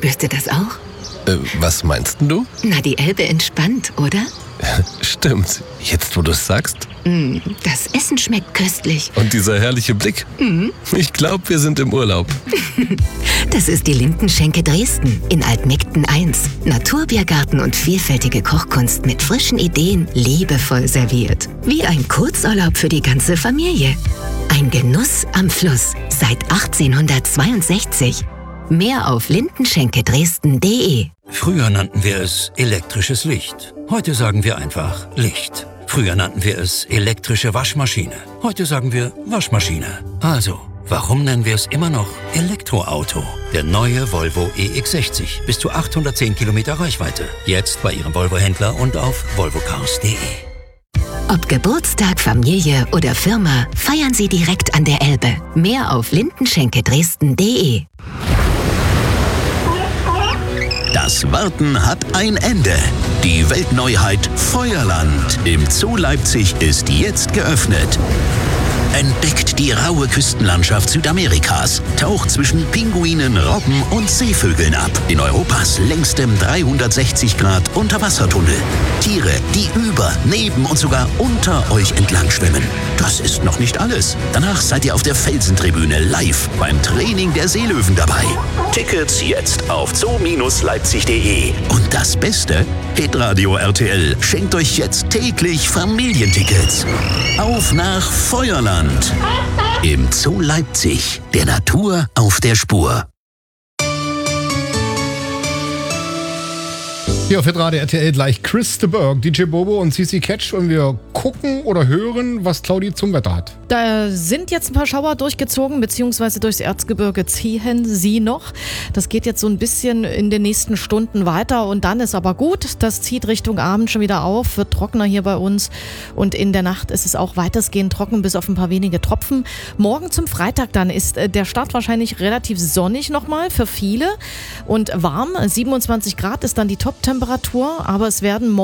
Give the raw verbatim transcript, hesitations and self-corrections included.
Spürst du das auch? Äh, was meinst denn du? Na, die Elbe entspannt, oder? Stimmt. Jetzt, wo du es sagst. Mm, das Essen schmeckt köstlich. Und dieser herrliche Blick. Mhm. Ich glaube, wir sind im Urlaub. Das ist die Lindenschenke Dresden in Altmegden eins. Naturbiergarten und vielfältige Kochkunst mit frischen Ideen, liebevoll serviert. Wie ein Kurzurlaub für die ganze Familie. Ein Genuss am Fluss seit achtzehnhundertzweiundsechzig. Mehr auf lindenschenke dresden punkt de. Früher nannten wir es elektrisches Licht. Heute sagen wir einfach Licht. Früher nannten wir es elektrische Waschmaschine. Heute sagen wir Waschmaschine. Also, warum nennen wir es immer noch Elektroauto? Der neue Volvo E X sechzig. Bis zu achthundertzehn Kilometer Reichweite. Jetzt bei Ihrem Volvo-Händler und auf volvo cars punkt de. Ob Geburtstag, Familie oder Firma, feiern Sie direkt an der Elbe. Mehr auf lindenschenke dresden punkt de. Das Warten hat ein Ende. Die Weltneuheit Feuerland im Zoo Leipzig ist jetzt geöffnet. Entdeckt die raue Küstenlandschaft Südamerikas, taucht zwischen Pinguinen, Robben und Seevögeln ab in Europas längstem dreihundertsechzig Grad Unterwassertunnel. Tiere, die über, neben und sogar unter euch entlang schwimmen. Das ist noch nicht alles. Danach seid ihr auf der Felsentribüne live beim Training der Seelöwen dabei. Tickets jetzt auf zoo leipzig punkt de. Und das Beste? Hitradio R T L schenkt euch jetzt täglich Familientickets. Auf nach Feuerland! Im Zoo Leipzig, der Natur auf der Spur. Hier auf Hitradio R T L gleich Chris de Burgh, D J Bobo und C C Catch und wir gucken oder hören, was Claudi zum Wetter hat. Da sind jetzt ein paar Schauer durchgezogen, beziehungsweise durchs Erzgebirge ziehen sie noch. Das geht jetzt so ein bisschen in den nächsten Stunden weiter und dann ist aber gut. Das zieht Richtung Abend schon wieder auf, wird trockener hier bei uns und in der Nacht ist es auch weitestgehend trocken, bis auf ein paar wenige Tropfen. Morgen zum Freitag dann ist der Start wahrscheinlich relativ sonnig nochmal für viele und warm. siebenundzwanzig Grad ist dann die Top-Temperatur, aber es werden morgen